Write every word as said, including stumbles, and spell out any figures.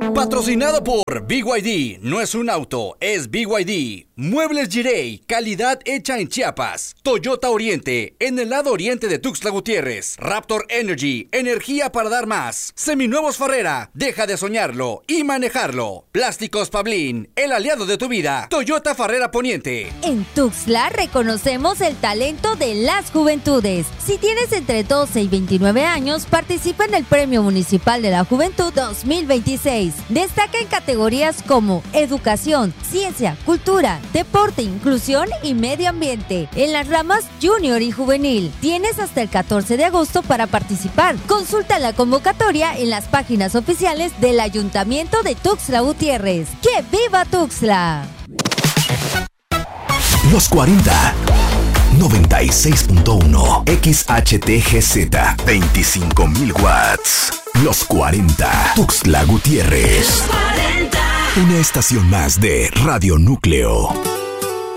Patrocinado por B Y D. No es un auto, es B Y D. Muebles Girey, calidad hecha en Chiapas. Toyota Oriente, en el lado oriente de Tuxtla Gutiérrez. Raptor Energy, energía para dar más. Seminuevos Farrera, deja de soñarlo y manejarlo. Plásticos Pablín, el aliado de tu vida. Toyota Farrera Poniente. En Tuxtla reconocemos el talento de las juventudes. Si tienes entre doce y veintinueve años, participa en el Premio Municipal de la Juventud dos mil veintiséis. Destaca en categorías como educación, ciencia, cultura, deporte, inclusión y medio ambiente. En las ramas junior y juvenil. Tienes hasta el catorce de agosto para participar. Consulta la convocatoria en las páginas oficiales del Ayuntamiento de Tuxtla Gutiérrez. ¡Que viva Tuxtla! Los cuarenta. noventa y seis punto uno. X H T G Z. veinticinco mil watts. Los cuarenta. Tuxtla Gutiérrez. Los cuarenta. Una estación más de Radio Núcleo.